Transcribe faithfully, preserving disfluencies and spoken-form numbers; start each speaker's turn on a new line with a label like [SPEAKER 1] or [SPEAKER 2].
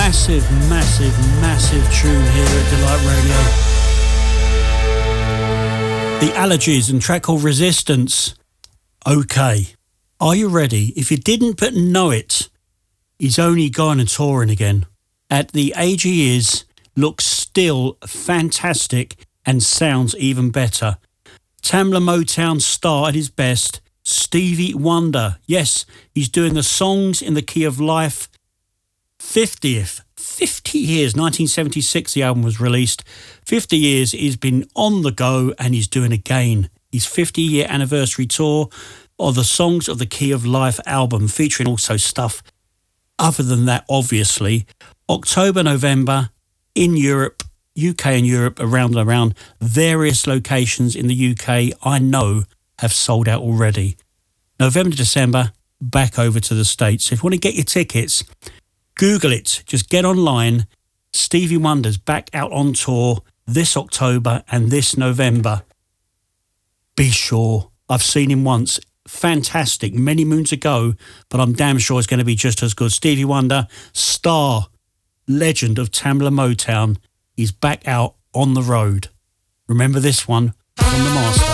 [SPEAKER 1] massive, massive, massive tune here at Delight Radio. The Allergies and track called Resistance. Okay, are you ready? If you didn't but know it, he's only gone and touring again. At the age he is, looks still fantastic and sounds even better. Tamla Motown star at his best, Stevie Wonder. Yes, he's doing the Songs in the Key of Life fiftieth. fifty years, nineteen seventy-six the album was released. fifty years he's been on the go and he's doing again. His fifty year anniversary tour of the Songs of the Key of Life album, featuring also stuff other than that, obviously. October, November in Europe, U K and Europe, around and around various locations in the U K, I know have sold out already. November, December, back over to the States. If you want to get your tickets, Google it. Just get online. Stevie Wonder's back out on tour this October and this November. Be sure. I've seen him once. Fantastic. Many moons ago, but I'm damn sure it's going to be just as good. Stevie Wonder, star, legend of Tamla Motown, is back out on the road. Remember this one from the master.